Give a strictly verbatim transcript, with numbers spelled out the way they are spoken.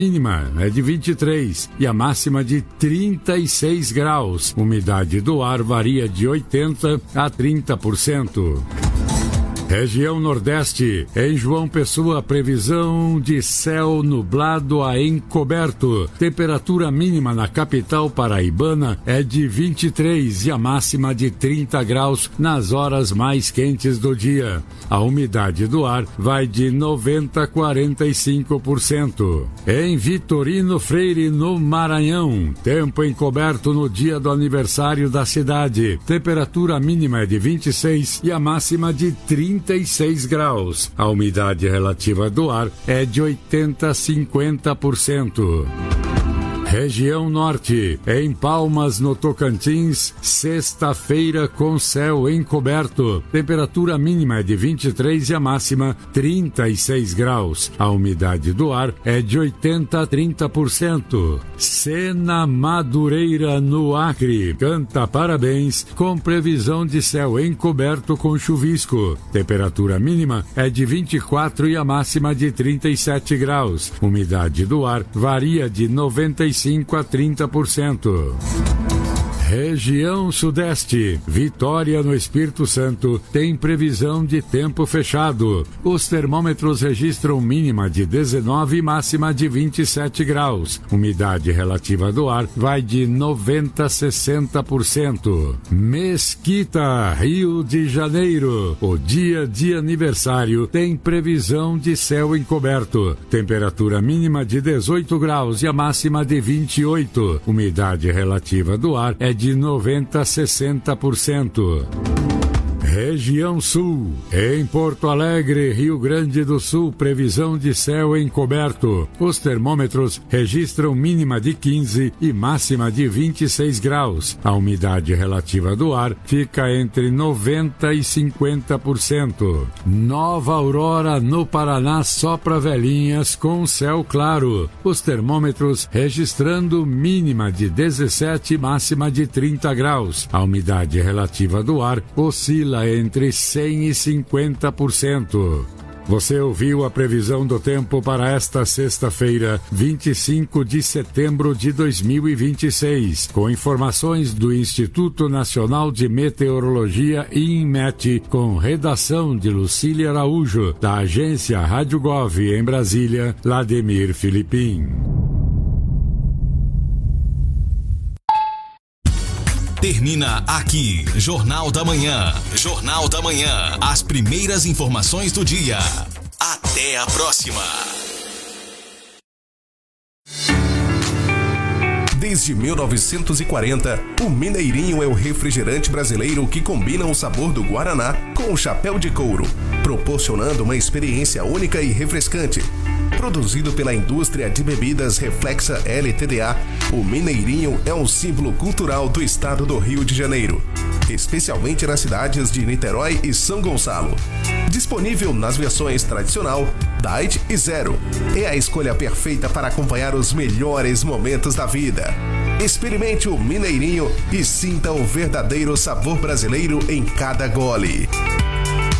mínima é de vinte e três e a máxima de trinta e seis graus. Umidade do ar varia de oitenta a trinta por cento. Região Nordeste, em João Pessoa, previsão de céu nublado a encoberto. Temperatura mínima na capital paraibana é de vinte e três e a máxima de trinta graus nas horas mais quentes do dia. A umidade do ar vai de noventa a quarenta e cinco por cento. Em Vitorino Freire, no Maranhão, tempo encoberto no dia do aniversário da cidade. Temperatura mínima é de vinte e seis e a máxima de trinta e seis graus. A umidade relativa do ar é de oitenta a cinquenta por cento. Região Norte, em Palmas, no Tocantins, sexta-feira com céu encoberto. Temperatura mínima é de vinte e três e a máxima trinta e seis graus. A umidade do ar é de oitenta a trinta por cento. Sena Madureira, no Acre, canta parabéns com previsão de céu encoberto com chuvisco. Temperatura mínima é de vinte e quatro e a máxima de trinta e sete graus. Umidade do ar varia de noventa e cinco a trinta por cento. Região Sudeste, Vitória, no Espírito Santo, tem previsão de tempo fechado. Os termômetros registram mínima de dezenove e máxima de vinte e sete graus. Umidade relativa do ar vai de noventa a sessenta por cento. Mesquita, Rio de Janeiro, o dia de aniversário tem previsão de céu encoberto. Temperatura mínima de dezoito graus e a máxima de vinte e oito. Umidade relativa do ar é de de noventa a sessenta por cento. Região Sul, em Porto Alegre, Rio Grande do Sul, previsão de céu encoberto. Os termômetros registram mínima de quinze e máxima de vinte e seis graus. A umidade relativa do ar fica entre noventa e cinquenta por cento. Nova Aurora, no Paraná, sopra velhinhas com céu claro. Os termômetros registrando mínima de dezessete e máxima de trinta graus. A umidade relativa do ar oscila entre cem e cinquenta por cento. Você ouviu a previsão do tempo para esta sexta-feira, vinte e cinco de setembro de dois mil e vinte e seis, com informações do Instituto Nacional de Meteorologia e INMET, com redação de Lucília Araújo, da agência Rádio Gov em Brasília, Lademir Filipim. Termina aqui, Jornal da Manhã. Jornal da Manhã. As primeiras informações do dia. Até a próxima. Desde mil novecentos e quarenta, o Mineirinho é o refrigerante brasileiro que combina o sabor do Guaraná com o chapéu de couro, proporcionando uma experiência única e refrescante. Produzido pela indústria de bebidas Reflexa L T D A, o Mineirinho é um símbolo cultural do estado do Rio de Janeiro, especialmente nas cidades de Niterói e São Gonçalo. Disponível nas versões tradicional, Diet e Zero. É a escolha perfeita para acompanhar os melhores momentos da vida. Experimente o Mineirinho e sinta o verdadeiro sabor brasileiro em cada gole.